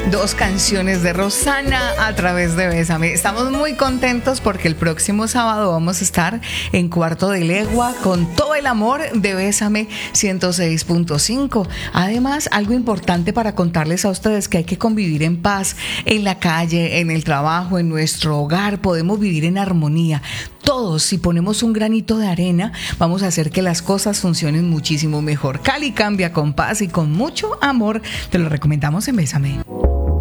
Dos canciones de Rosana a través de Bésame. Estamos muy contentos porque el próximo sábado vamos a estar en Cuarto de Legua con todo el amor de Bésame 106.5. Además, algo importante para contarles a ustedes que hay que convivir en paz en la calle, en el trabajo, en nuestro hogar. Podemos vivir en armonía. Todos, si ponemos un granito de arena, vamos a hacer que las cosas funcionen muchísimo mejor. Cali cambia con paz y con mucho amor. Te lo recomendamos en Bésame.